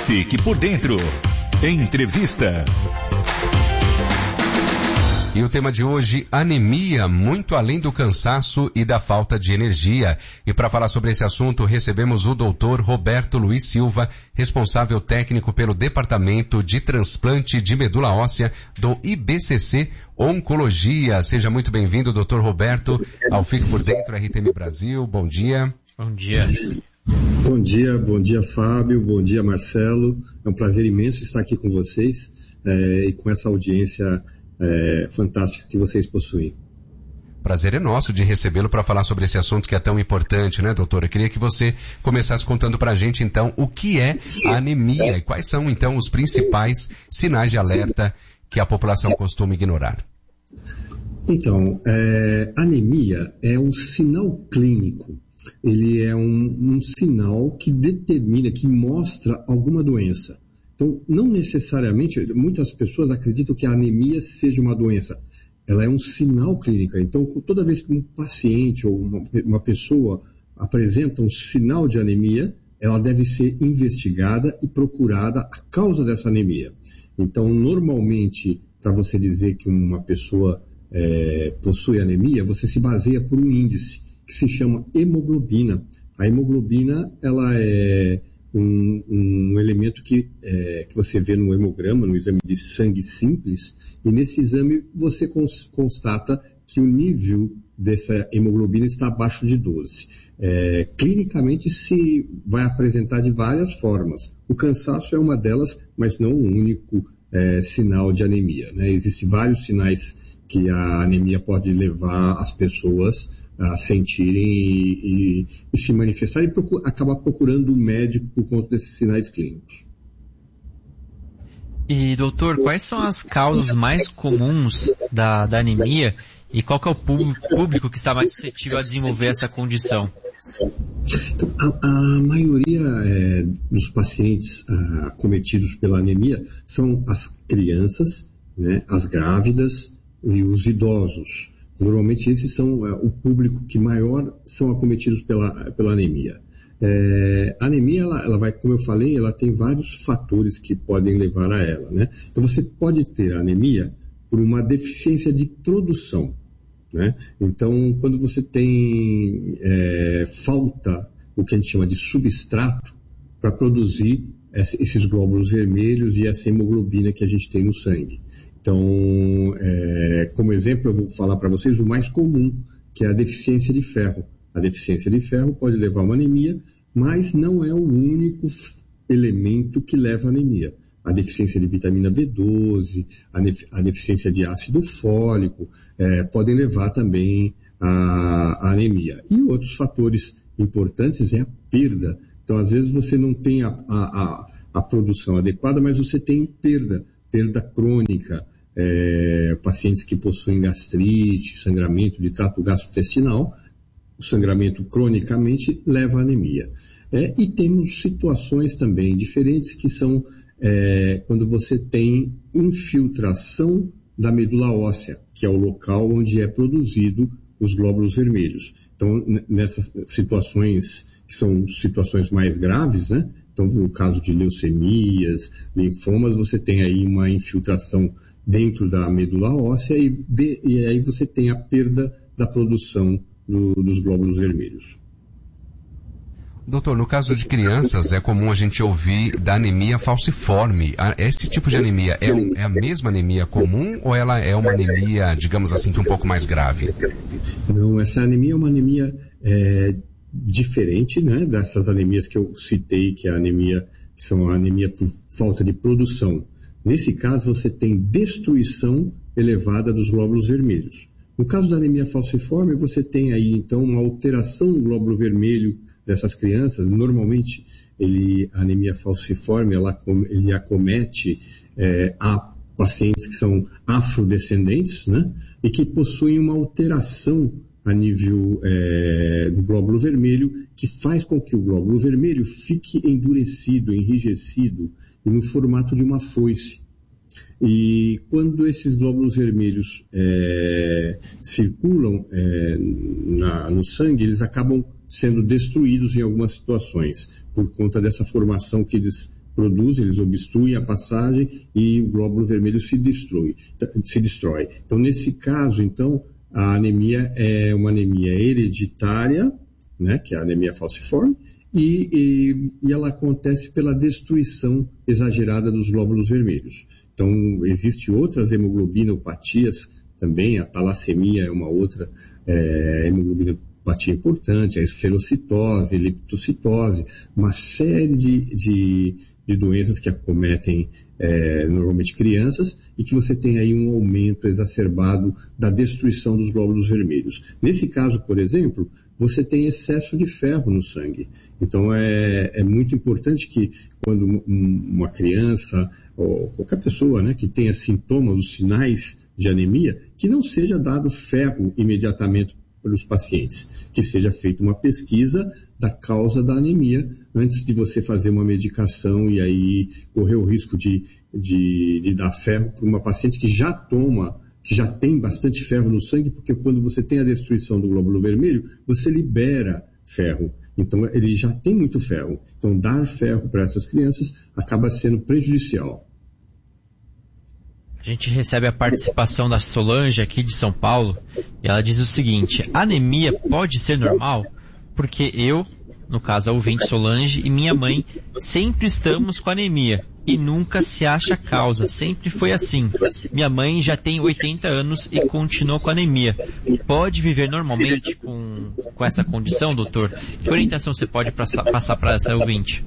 Fique por dentro. Entrevista. E o tema de hoje, anemia, muito além do cansaço e da falta de energia. E para falar sobre esse assunto, recebemos o doutor Roberto Luiz Silva, responsável técnico pelo Departamento de Transplante de Medula Óssea do IBCC Oncologia. Seja muito bem-vindo, doutor Roberto, ao Fique por Dentro RTM Brasil. Bom dia. Bom dia. Bom dia Fábio, bom dia Marcelo. É um prazer imenso estar aqui com vocês e com essa audiência fantástica que vocês possuem. Prazer é nosso de recebê-lo para falar sobre esse assunto que é tão importante, né, doutor? Eu queria que você começasse contando para a gente, então, o que é a anemia e quais são, então, os principais sinais de alerta que a população costuma ignorar. Então, anemia é um sinal clínico. Ele é um sinal que determina, que mostra alguma doença. Então, não necessariamente, muitas pessoas acreditam que a anemia seja uma doença. Ela é um sinal clínico. Então, toda vez que um paciente ou uma pessoa apresenta um sinal de anemia, ela deve ser investigada e procurada a causa dessa anemia. Então, normalmente, para você dizer que uma pessoa possui anemia, você se baseia por um índice que se chama hemoglobina. A hemoglobina, ela é um elemento que você vê no hemograma, no exame de sangue simples, e nesse exame você constata que o nível dessa hemoglobina está abaixo de 12. Clinicamente se vai apresentar de várias formas. O cansaço é uma delas, mas não o único sinal de anemia, né? Existem vários sinais que a anemia pode levar as pessoas a sentirem e se manifestarem e acabar procurando um médico por conta desses sinais clínicos. E, doutor, quais são as causas mais comuns da anemia e qual que é o público que está mais suscetível a desenvolver essa condição? Então, a maioria dos pacientes acometidos pela anemia são as crianças, né, as grávidas e os idosos. Normalmente esses são o público que maior são acometidos pela anemia. A anemia, ela vai, como eu falei, ela tem vários fatores que podem levar a ela, né? Então você pode ter anemia por uma deficiência de produção, né? Então quando você tem falta, o que a gente chama de substrato, para produzir esses glóbulos vermelhos e essa hemoglobina que a gente tem no sangue. Então, como exemplo, eu vou falar para vocês o mais comum, que é a deficiência de ferro. A deficiência de ferro pode levar a uma anemia, mas não é o único elemento que leva à anemia. A deficiência de vitamina B12, a deficiência de ácido fólico, podem levar também à anemia. E outros fatores importantes é a perda. Então, às vezes você não tem a produção adequada, mas você tem perda crônica. Pacientes que possuem gastrite, sangramento de trato gastrointestinal, o sangramento cronicamente leva à anemia. E temos situações também diferentes que são quando você tem infiltração da medula óssea, que é o local onde é produzido os glóbulos vermelhos. Então, nessas situações que são situações mais graves, né? Então, no caso de leucemias, linfomas, você tem aí uma infiltração dentro da medula óssea e aí você tem a perda da produção dos glóbulos vermelhos. Doutor, no caso de crianças, é comum a gente ouvir da anemia falciforme. Esse tipo de anemia é a mesma anemia comum ou ela é uma anemia, digamos assim, que um pouco mais grave? Não, essa anemia é uma anemia diferente, né, dessas anemias que eu citei, que são a anemia por falta de produção. Nesse caso, você tem destruição elevada dos glóbulos vermelhos. No caso da anemia falciforme, você tem aí, então, uma alteração do glóbulo vermelho dessas crianças. Normalmente, a anemia falciforme, ele acomete a pacientes que são afrodescendentes, né, e que possuem uma alteração a nível do glóbulo vermelho, que faz com que o glóbulo vermelho fique endurecido, enrijecido, e no formato de uma foice. E quando esses glóbulos vermelhos circulam no sangue, eles acabam sendo destruídos em algumas situações, por conta dessa formação que eles produzem, eles obstruem a passagem e o glóbulo vermelho se destrói. Então, nesse caso, então, a anemia é uma anemia hereditária, né, que é a anemia falciforme, e ela acontece pela destruição exagerada dos glóbulos vermelhos. Então, existem outras hemoglobinopatias também, a talassemia é uma outra hemoglobinopatia importante, a esferocitose, a leptocitose, uma série de doenças que acometem normalmente crianças e que você tem aí um aumento exacerbado da destruição dos glóbulos vermelhos. Nesse caso, por exemplo, você tem excesso de ferro no sangue. Então é muito importante que quando uma criança ou qualquer pessoa, né, que tenha sintomas, os sinais de anemia, que não seja dado ferro imediatamente para os pacientes, que seja feita uma pesquisa da causa da anemia antes de você fazer uma medicação e aí correr o risco de dar ferro para uma paciente que já tem bastante ferro no sangue, porque quando você tem a destruição do glóbulo vermelho, você libera ferro. Então, ele já tem muito ferro. Então, dar ferro para essas crianças acaba sendo prejudicial. A gente recebe a participação da Solange aqui de São Paulo, e ela diz o seguinte: anemia pode ser normal? Porque eu, no caso a ouvinte Solange, e minha mãe sempre estamos com anemia e nunca se acha a causa, sempre foi assim. Minha mãe já tem 80 anos e continua com anemia. Pode viver normalmente com essa condição, doutor? Que orientação você pode passar para essa ouvinte?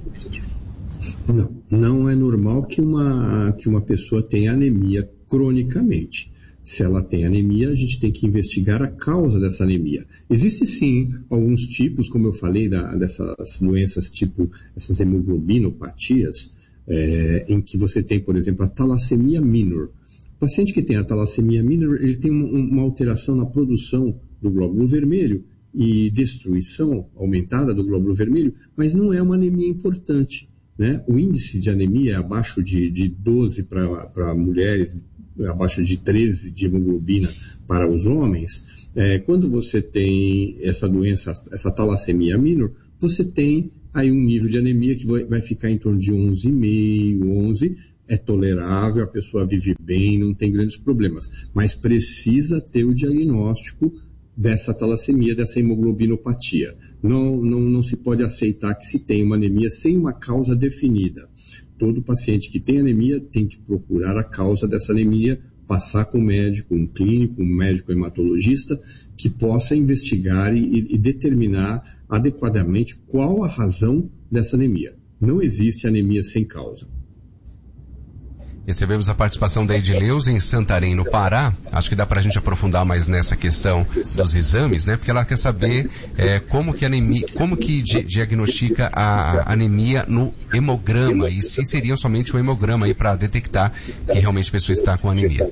Não é normal que uma pessoa tenha anemia cronicamente. Se ela tem anemia, a gente tem que investigar a causa dessa anemia. Existem sim alguns tipos, como eu falei, dessas doenças tipo essas hemoglobinopatias, em que você tem, por exemplo, a talassemia minor. O paciente que tem a talassemia minor, ele tem uma alteração na produção do glóbulo vermelho e destruição aumentada do glóbulo vermelho, mas não é uma anemia importante, né? O índice de anemia é abaixo de 12 para mulheres, abaixo de 13 de hemoglobina para os homens. Quando você tem essa doença, essa talassemia minor, você tem aí um nível de anemia que vai ficar em torno de 11,5, 11, é tolerável, a pessoa vive bem, não tem grandes problemas, mas precisa ter o diagnóstico dessa talassemia, dessa hemoglobinopatia. Não se pode aceitar que se tem uma anemia sem uma causa definida. Todo paciente que tem anemia tem que procurar a causa dessa anemia, passar com um médico, um clínico, um médico hematologista, que possa investigar e determinar adequadamente qual a razão dessa anemia. Não existe anemia sem causa. Recebemos a participação da Edileuza em Santarém, no Pará. Acho que dá para a gente aprofundar mais nessa questão dos exames, né? Porque ela quer saber como que diagnostica a anemia no hemograma e se seria somente o hemograma aí para detectar que realmente a pessoa está com anemia.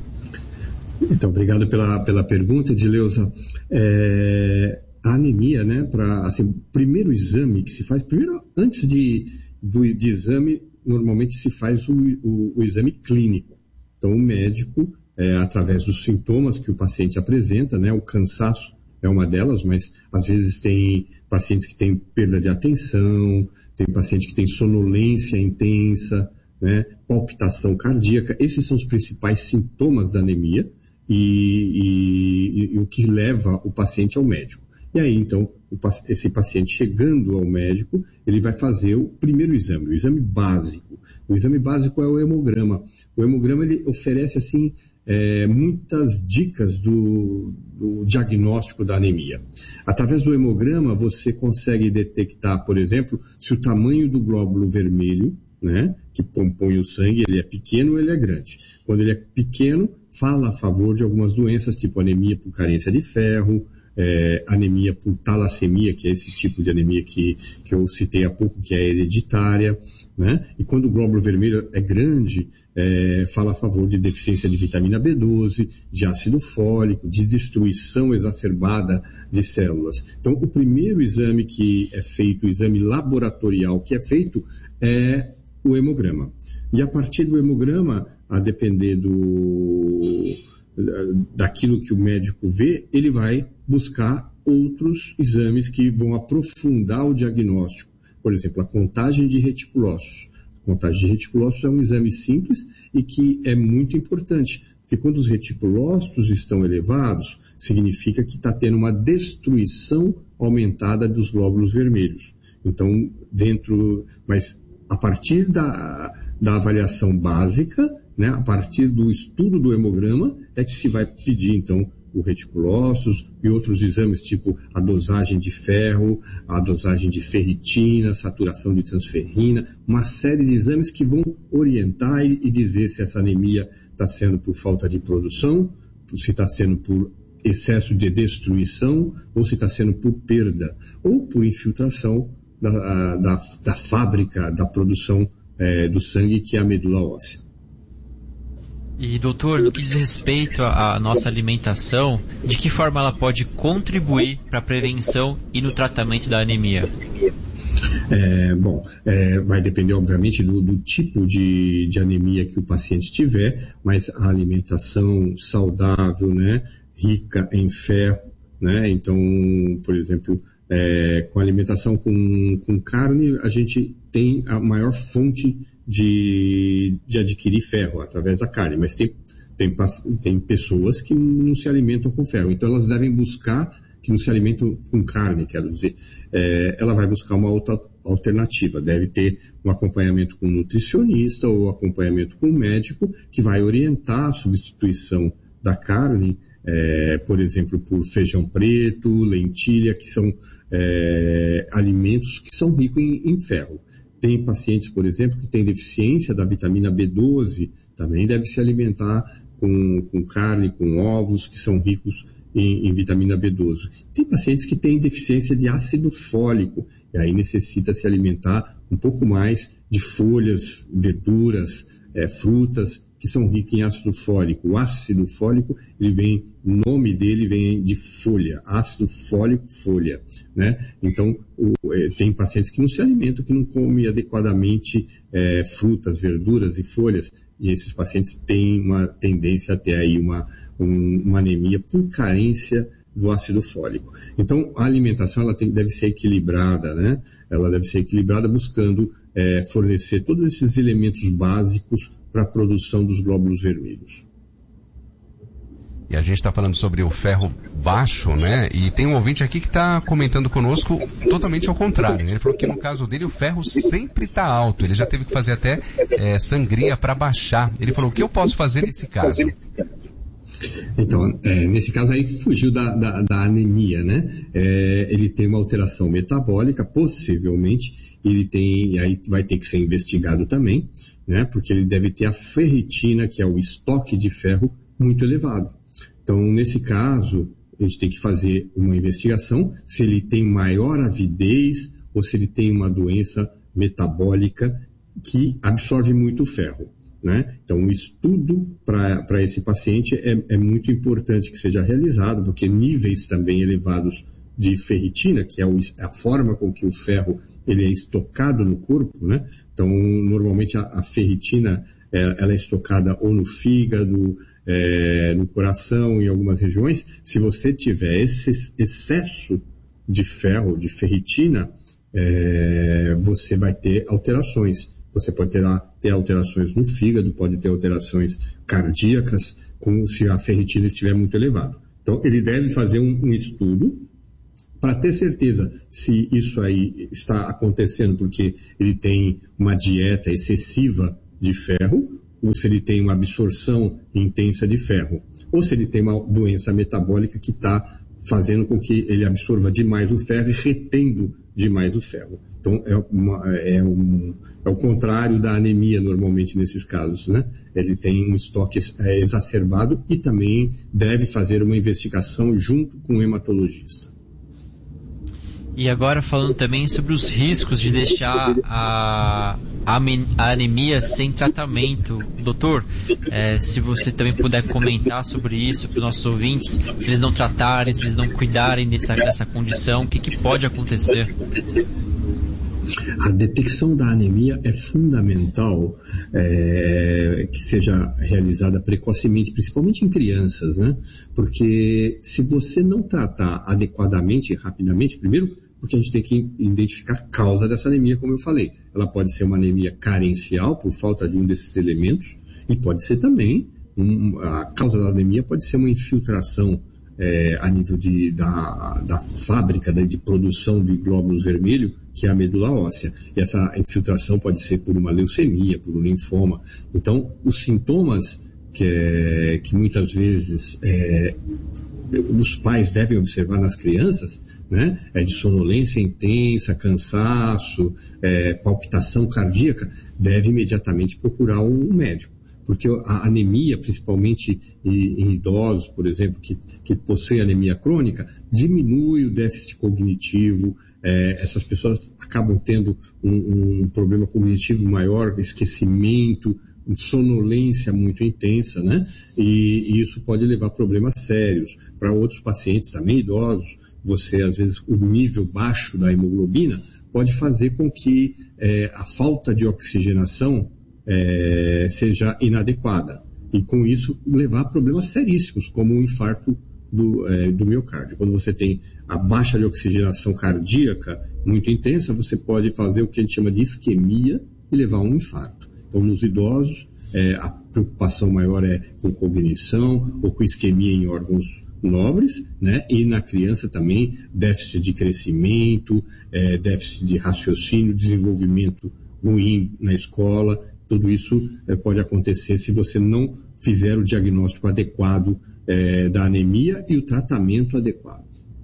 Então, obrigado pela pergunta, Edileuza. A anemia, né? Primeiro exame que se faz, antes do exame, normalmente se faz o exame clínico. Então, o médico, através dos sintomas que o paciente apresenta, né, o cansaço é uma delas, mas às vezes tem pacientes que têm perda de atenção, tem paciente que tem sonolência intensa, né, palpitação cardíaca. Esses são os principais sintomas da anemia e o que leva o paciente ao médico. E aí, então, esse paciente chegando ao médico, ele vai fazer o primeiro exame, o exame básico. O exame básico é o hemograma. O hemograma, ele oferece, assim, muitas dicas do diagnóstico da anemia. Através do hemograma, você consegue detectar, por exemplo, se o tamanho do glóbulo vermelho, né, que compõe o sangue, ele é pequeno ou ele é grande. Quando ele é pequeno, fala a favor de algumas doenças, tipo anemia por carência de ferro, anemia por talassemia, que é esse tipo de anemia que eu citei há pouco, que é hereditária, né? E quando o glóbulo vermelho é grande, fala a favor de deficiência de vitamina B12, de ácido fólico, de destruição exacerbada de células. Então, o primeiro exame que é feito, o exame laboratorial que é feito, é o hemograma. E a partir do hemograma, a depender daquilo que o médico vê, ele vai buscar outros exames que vão aprofundar o diagnóstico. Por exemplo, a contagem de reticulócitos. Contagem de reticulócitos é um exame simples e que é muito importante, porque quando os reticulócitos estão elevados, significa que está tendo uma destruição aumentada dos glóbulos vermelhos. Então, mas a partir da avaliação básica, né, a partir do estudo do hemograma, é que se vai pedir, então, o reticulócitos e outros exames, tipo a dosagem de ferro, a dosagem de ferritina, saturação de transferrina, uma série de exames que vão orientar e dizer se essa anemia está sendo por falta de produção, se está sendo por excesso de destruição, ou se está sendo por perda, ou por infiltração da fábrica da produção do sangue, que é a medula óssea. E doutor, no que diz respeito à nossa alimentação, de que forma ela pode contribuir para a prevenção e no tratamento da anemia? Vai depender obviamente do tipo de anemia que o paciente tiver, mas a alimentação saudável, né, rica em ferro, né, então, por exemplo, com alimentação com carne, a gente tem a maior fonte de adquirir ferro através da carne, mas tem pessoas que não se alimentam com ferro, então elas devem buscar, que não se alimentam com carne, quero dizer, ela vai buscar uma outra alternativa, deve ter um acompanhamento com um nutricionista ou acompanhamento com um médico que vai orientar a substituição da carne, por exemplo, por feijão preto, lentilha, que são alimentos que são ricos em ferro. Tem pacientes, por exemplo, que têm deficiência da vitamina B12, também deve se alimentar com carne, com ovos, que são ricos em vitamina B12. Tem pacientes que têm deficiência de ácido fólico, e aí necessita se alimentar um pouco mais de folhas, verduras, frutas, que são ricas em ácido fólico. O ácido fólico, o nome dele vem de folha, ácido fólico, folha, né? Então, tem pacientes que não se alimentam, que não comem adequadamente frutas, verduras e folhas, e esses pacientes têm uma tendência a ter aí uma anemia por carência do ácido fólico. Então, a alimentação deve ser equilibrada, né? Ela deve ser equilibrada buscando fornecer todos esses elementos básicos para a produção dos glóbulos vermelhos. E a gente está falando sobre o ferro baixo, né? E tem um ouvinte aqui que está comentando conosco totalmente ao contrário, né? Ele falou que no caso dele o ferro sempre está alto. Ele já teve que fazer até sangria para baixar. Ele falou, o que eu posso fazer nesse caso? Então, nesse caso aí fugiu da anemia, né? Ele tem uma alteração metabólica, possivelmente, e aí vai ter que ser investigado também, né? Porque ele deve ter a ferritina, que é o estoque de ferro, muito elevado. Então, nesse caso, a gente tem que fazer uma investigação se ele tem maior avidez ou se ele tem uma doença metabólica que absorve muito ferro, né? Então, o estudo para esse paciente é muito importante que seja realizado, porque níveis também elevados de ferritina, que é a forma com que o ferro ele é estocado no corpo, né? Então, normalmente a ferritina ela é estocada ou no fígado, no coração, em algumas regiões. Se você tiver esse excesso de ferro, de ferritina, você vai ter alterações. Você pode ter alterações no fígado, pode ter alterações cardíacas, se a ferritina estiver muito elevada. Então, ele deve fazer um estudo para ter certeza se isso aí está acontecendo porque ele tem uma dieta excessiva de ferro, ou se ele tem uma absorção intensa de ferro, ou se ele tem uma doença metabólica que está fazendo com que ele absorva demais o ferro e retendo demais o ferro. Então, é o contrário da anemia normalmente nesses casos, né? Ele tem um estoque exacerbado e também deve fazer uma investigação junto com o hematologista. E agora falando também sobre os riscos de deixar a anemia sem tratamento. Doutor, se você também puder comentar sobre isso para os nossos ouvintes, se eles não tratarem, se eles não cuidarem dessa condição, o que pode acontecer? A detecção da anemia é fundamental que seja realizada precocemente, principalmente em crianças, né? Porque se você não tratar adequadamente e rapidamente, primeiro porque a gente tem que identificar a causa dessa anemia, como eu falei. Ela pode ser uma anemia carencial, por falta de um desses elementos, e pode ser também, a causa da anemia pode ser uma infiltração a nível da fábrica de produção de glóbulos vermelhos, que é a medula óssea. E essa infiltração pode ser por uma leucemia, por um linfoma. Então, os sintomas que muitas vezes os pais devem observar nas crianças, né, de sonolência intensa, cansaço, palpitação cardíaca, deve imediatamente procurar um médico. Porque a anemia, principalmente em idosos, por exemplo, que possuem anemia crônica, diminui o déficit cognitivo, essas pessoas acabam tendo um problema cognitivo maior, esquecimento, sonolência muito intensa, né? E isso pode levar a problemas sérios. Para outros pacientes também idosos, às vezes, o nível baixo da hemoglobina pode fazer com que a falta de oxigenação seja inadequada. E com isso levar a problemas seríssimos, como o infarto do miocárdio. Quando você tem a baixa de oxigenação cardíaca muito intensa, você pode fazer o que a gente chama de isquemia e levar a um infarto. Então, nos idosos, a preocupação maior é com cognição ou com isquemia em órgãos nobres, né? E na criança também, déficit de crescimento, déficit de raciocínio, desenvolvimento ruim na escola. Tudo isso pode acontecer se você não fizer o diagnóstico adequado da anemia e o tratamento adequado.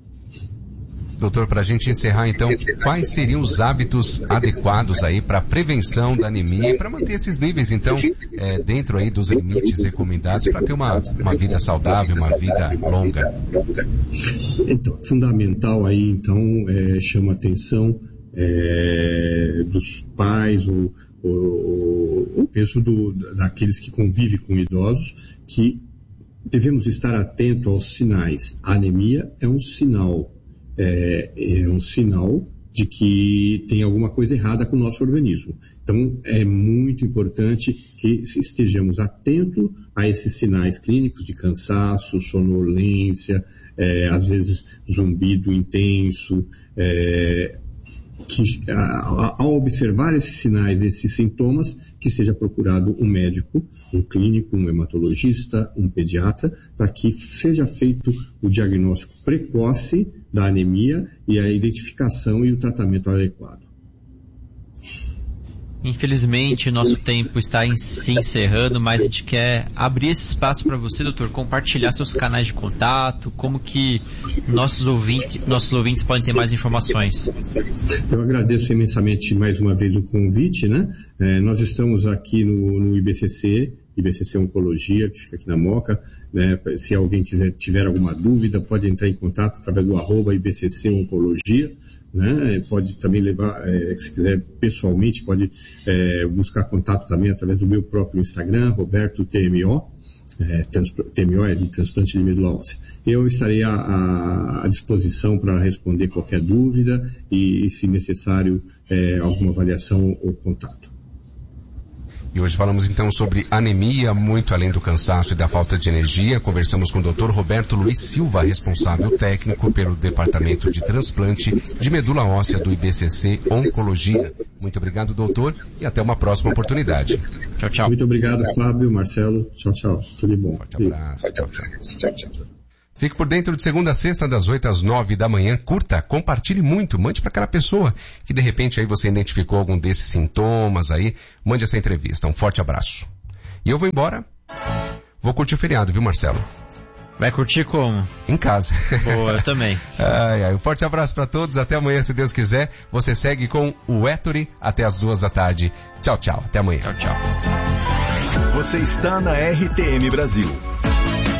Doutor, para a gente encerrar então, quais seriam os hábitos adequados aí para a prevenção da anemia e para manter esses níveis então dentro aí dos limites recomendados para ter uma vida saudável, uma vida longa? Então, fundamental aí então chama a atenção dos pais ou mesmo daqueles que convivem com idosos, que devemos estar atentos aos sinais. A anemia é um sinal de que tem alguma coisa errada com o nosso organismo. Então, é muito importante que estejamos atentos a esses sinais clínicos de cansaço, sonolência, às vezes zumbido intenso, que ao observar esses sinais, esses sintomas, que seja procurado um médico, um clínico, um hematologista, um pediatra, para que seja feito o diagnóstico precoce da anemia e a identificação e o tratamento adequado. Infelizmente, nosso tempo está se encerrando, mas a gente quer abrir esse espaço para você, doutor, compartilhar seus canais de contato, como que nossos ouvintes podem ter mais informações. Eu agradeço imensamente mais uma vez o convite, né? Nós estamos aqui no IBCC Oncologia, que fica aqui na Moca, né? Se alguém tiver alguma dúvida, pode entrar em contato através do @IBCC Oncologia, né? Pode também levar, se quiser pessoalmente, pode buscar contato também através do meu próprio Instagram, Roberto TMO, TMO é de transplante de medula óssea. Eu estarei à disposição para responder qualquer dúvida e se necessário, alguma avaliação ou contato. E hoje falamos então sobre anemia, muito além do cansaço e da falta de energia. Conversamos com o Dr. Roberto Luiz Silva, responsável técnico pelo Departamento de Transplante de Medula Óssea do IBCC Oncologia. Muito obrigado, doutor, e até uma próxima oportunidade. Tchau, tchau. Muito obrigado, Fábio, Marcelo. Tchau, tchau. Tudo de bom. Forte abraço. Tchau, tchau. Fique por dentro de segunda a sexta, das 8 às 9 da manhã. Curta, compartilhe muito, mande para aquela pessoa que de repente aí você identificou algum desses sintomas aí. Mande essa entrevista. Um forte abraço. E eu vou embora. Vou curtir o feriado, viu, Marcelo? Vai curtir como? Em casa. Boa, eu também. Um forte abraço para todos. Até amanhã, se Deus quiser. Você segue com o Ettore até as 2 da tarde. Tchau, tchau. Até amanhã. Tchau, tchau. Você está na RTM Brasil.